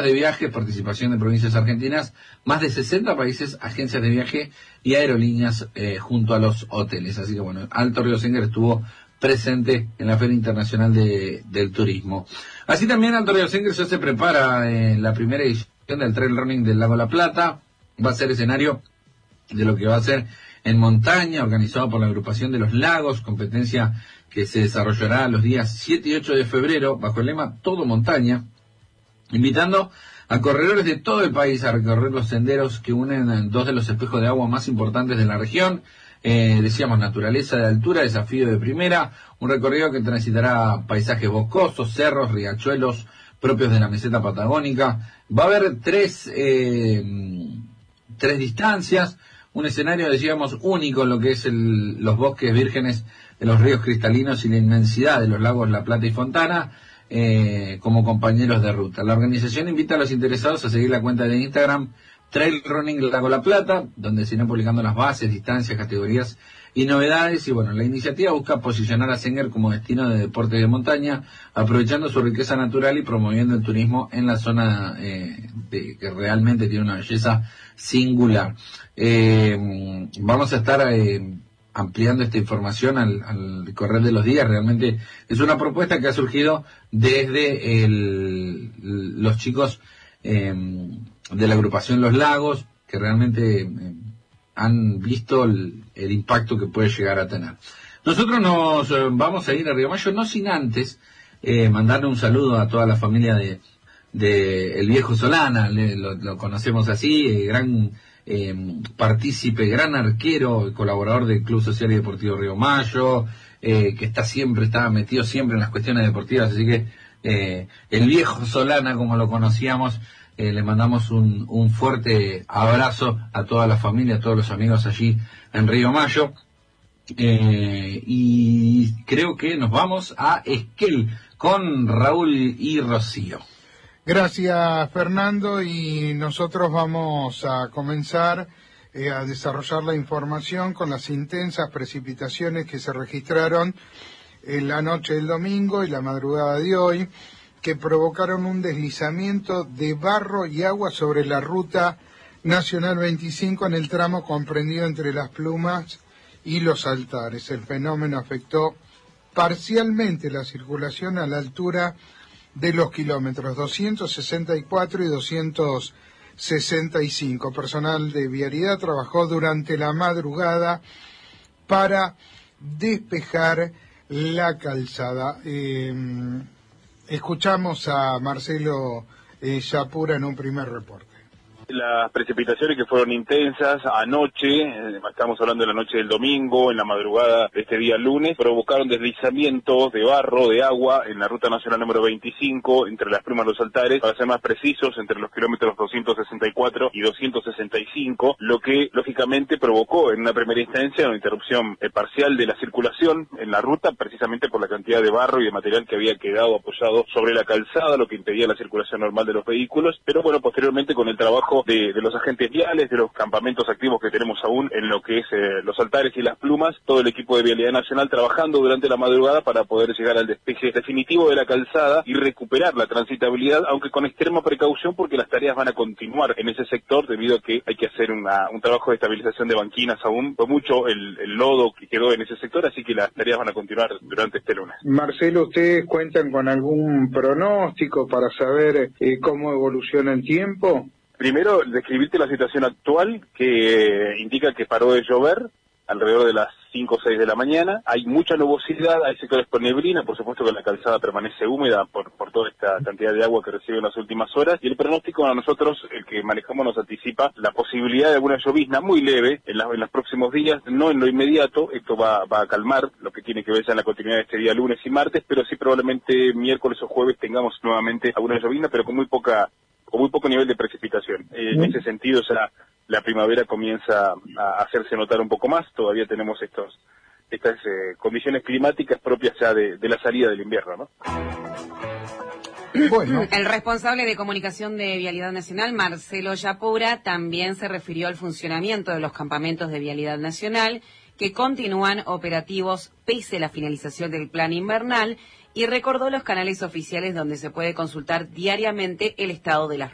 de viajes, participación de provincias argentinas, más de 60 países, agencias de viaje y aerolíneas junto a los hoteles. Así que bueno, Alto Río Senger estuvo presente en la Feria Internacional del Turismo. Así también Alto Río Senger ya se prepara la primera edición del Trail Running del Lago La Plata. Va a ser escenario de lo que va a ser en montaña, organizado por la agrupación de los lagos, competencia que se desarrollará los días 7 y 8 de febrero, bajo el lema Todo Montaña, invitando a corredores de todo el país a recorrer los senderos que unen dos de los espejos de agua más importantes de la región. Decíamos, naturaleza de altura, desafío de primera, un recorrido que transitará paisajes boscosos, cerros, riachuelos propios de la meseta patagónica. Va a haber tres distancias, un escenario, decíamos, único en lo que es los bosques vírgenes de los ríos cristalinos y la inmensidad de los lagos La Plata y Fontana, como compañeros de ruta. La organización invita a los interesados a seguir la cuenta de Instagram Trail Running Lago La Plata, donde se irán publicando las bases, distancias, categorías y novedades. Y bueno, la iniciativa busca posicionar a Senger como destino de deporte de montaña, aprovechando su riqueza natural y promoviendo el turismo en la zona que realmente tiene una belleza singular. Vamos a estar ampliando esta información al correr de los días. Realmente es una propuesta que ha surgido desde los chicos de la agrupación Los Lagos, que realmente han visto el impacto que puede llegar a tener. Nosotros nos vamos a ir a Río Mayo, no sin antes mandarle un saludo a toda la familia de el viejo Solana, lo conocemos así, gran partícipe, gran arquero, colaborador del Club Social y Deportivo Río Mayo, que está metido siempre en las cuestiones deportivas, así que el viejo Solana, como lo conocíamos, le mandamos un fuerte abrazo a toda la familia, a todos los amigos allí en Río Mayo. Y creo que nos vamos a Esquel con Raúl y Rocío. Gracias, Fernando, y nosotros vamos a comenzar a desarrollar la información con las intensas precipitaciones que se registraron en la noche del domingo y la madrugada de hoy, que provocaron un deslizamiento de barro y agua sobre la ruta Nacional 25 en el tramo comprendido entre Las Plumas y Los Altares. El fenómeno afectó parcialmente la circulación a la altura de los kilómetros 264 y 265. Personal de vialidad trabajó durante la madrugada para despejar la calzada. Escuchamos a Marcelo Yapura en un primer reporte. Las precipitaciones que fueron intensas anoche, estamos hablando de la noche del domingo, en la madrugada de este día lunes, provocaron deslizamientos de barro, de agua en la ruta nacional número 25, entre Las Plumas y Los Altares, para ser más precisos, entre los kilómetros 264 y 265, lo que lógicamente provocó en una primera instancia una interrupción parcial de la circulación en la ruta, precisamente por la cantidad de barro y de material que había quedado apoyado sobre la calzada, lo que impedía la circulación normal de los vehículos, pero bueno, posteriormente con el trabajo de los agentes viales, de los campamentos activos que tenemos aún en lo que es Los Altares y Las Plumas, todo el equipo de Vialidad Nacional trabajando durante la madrugada para poder llegar al despeje definitivo de la calzada y recuperar la transitabilidad, aunque con extrema precaución porque las tareas van a continuar en ese sector debido a que hay que hacer un trabajo de estabilización de banquinas aún, fue mucho el lodo que quedó en ese sector, así que las tareas van a continuar durante este lunes. Marcelo, ¿ustedes cuentan con algún pronóstico para saber cómo evoluciona el tiempo? Primero, describirte la situación actual, que indica que paró de llover alrededor de las 5 o 6 de la mañana. Hay mucha nubosidad, hay sectores con neblina, por supuesto que la calzada permanece húmeda por toda esta cantidad de agua que recibe en las últimas horas. Y el pronóstico a nosotros, el que manejamos, nos anticipa la posibilidad de alguna llovizna muy leve en los próximos días, no en lo inmediato. Esto va a calmar lo que tiene que ver ya en la continuidad de este día lunes y martes, pero sí probablemente miércoles o jueves tengamos nuevamente alguna llovizna, pero con muy poco nivel de precipitación. En ese sentido ya la primavera comienza a hacerse notar un poco más. Todavía tenemos estas condiciones climáticas propias ya de la salida del invierno, ¿no? Bueno. El responsable de comunicación de Vialidad Nacional, Marcelo Yapura, también se refirió al funcionamiento de los campamentos de Vialidad Nacional, que continúan operativos pese a la finalización del plan invernal, y recordó los canales oficiales donde se puede consultar diariamente el estado de las